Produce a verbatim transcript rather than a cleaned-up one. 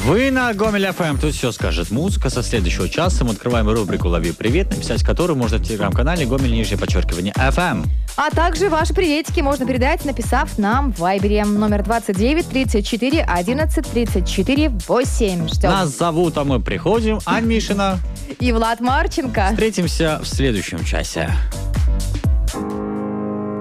Вы на Гомель эф эм. Тут все скажет музыка. Со следующего часа мы открываем рубрику «Лови привет», написать которую можно в телеграм-канале Гомель, нижнее подчеркивание, эф эм. А также ваши приветики можно передать, написав нам в Вайбере. Номер двадцать девять тридцать четыре одиннадцать тридцать четыре восемь. Ждем. Нас зовут, а мы приходим. Ань Мишина и Влад Марченко. Встретимся в следующем часе.